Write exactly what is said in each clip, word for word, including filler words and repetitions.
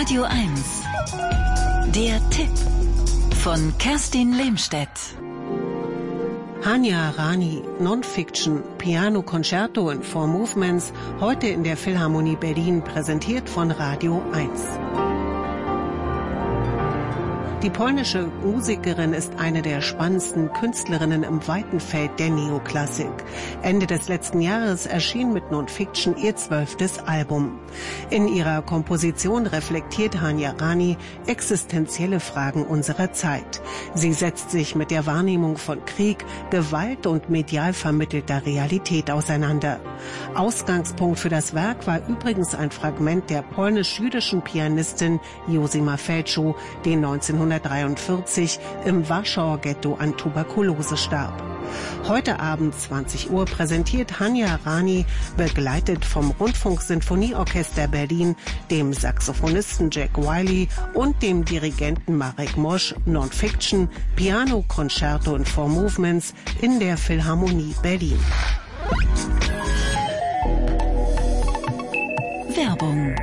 Radio eins. Der Tipp von Kerstin Lehmstedt. Hanya Rani, Non-Fiction, Piano Concerto in Four Movements, heute in der Philharmonie Berlin, präsentiert von Radio eins. Die polnische Musikerin ist eine der spannendsten Künstlerinnen im weiten Feld der Neoklassik. Ende des letzten Jahres erschien mit Non-Fiction ihr zwölftes Album. In ihrer Komposition reflektiert Hanya Rani existenzielle Fragen unserer Zeit. Sie setzt sich mit der Wahrnehmung von Krieg, Gewalt und medial vermittelter Realität auseinander. Ausgangspunkt für das Werk war übrigens ein Fragment der polnisch-jüdischen Pianistin Josima Felczow, die neunzehnhundertdreiundvierzig im Warschauer Ghetto an Tuberkulose starb. Heute Abend zwanzig Uhr präsentiert Hanya Rani, begleitet vom Rundfunksinfonieorchester Berlin, dem Saxophonisten Jack Wiley und dem Dirigenten Marek Mosch, Non-Fiction, Piano Concerto in Four Movements in der Philharmonie Berlin. Werbung.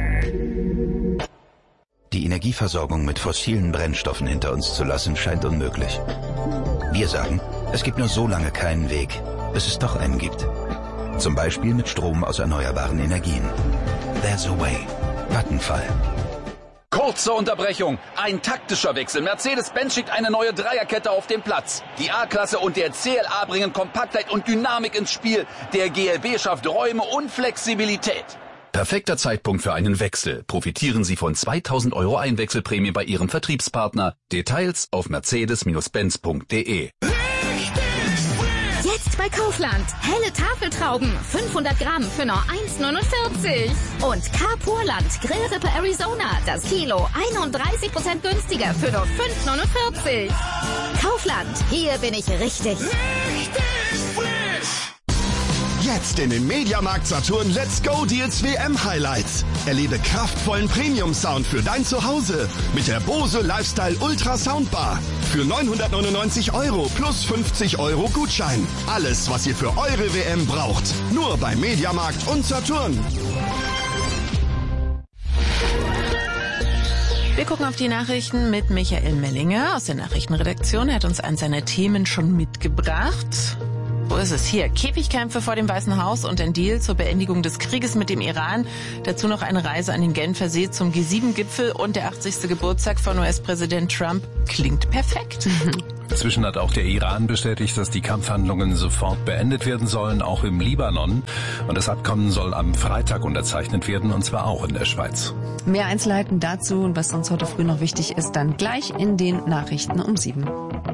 Die Energieversorgung mit fossilen Brennstoffen hinter uns zu lassen, scheint unmöglich. Wir sagen, es gibt nur so lange keinen Weg, bis es doch einen gibt. Zum Beispiel mit Strom aus erneuerbaren Energien. There's a way. Vattenfall. Kurze Unterbrechung. Ein taktischer Wechsel. Mercedes-Benz schickt eine neue Dreierkette auf den Platz. Die A-Klasse und der C L A bringen Kompaktheit und Dynamik ins Spiel. Der G L B schafft Räume und Flexibilität. Perfekter Zeitpunkt für einen Wechsel. Profitieren Sie von zweitausend Euro Einwechselprämie bei Ihrem Vertriebspartner. Details auf mercedes Benz punkt de. Jetzt bei Kaufland. Helle Tafeltrauben. fünfhundert Gramm für nur eins neunundvierzig. Und Carpurland Grillrippe Arizona. Das Kilo einunddreißig Prozent günstiger für nur fünf neunundvierzig. Kaufland. Hier bin ich richtig. Richtig frisch. Jetzt in den Mediamarkt Saturn Let's Go Deals W M Highlights. Erlebe kraftvollen Premium-Sound für dein Zuhause mit der Bose Lifestyle Ultra Soundbar. Für neunhundertneunundneunzig Euro plus fünfzig Euro Gutschein. Alles, was ihr für eure W M braucht. Nur bei Mediamarkt und Saturn. Wir gucken auf die Nachrichten mit Michael Mellinger aus der Nachrichtenredaktion. Er hat uns eins seiner Themen schon mitgebracht. Wo ist es? Hier. Käfigkämpfe vor dem Weißen Haus und ein Deal zur Beendigung des Krieges mit dem Iran. Dazu noch eine Reise an den Genfer See zum G sieben Gipfel und der achtzigste Geburtstag von U S-Präsident Trump. Klingt perfekt. Inzwischen hat auch der Iran bestätigt, dass die Kampfhandlungen sofort beendet werden sollen, auch im Libanon. Und das Abkommen soll am Freitag unterzeichnet werden, und zwar auch in der Schweiz. Mehr Einzelheiten dazu und was uns heute früh noch wichtig ist, dann gleich in den Nachrichten um sieben.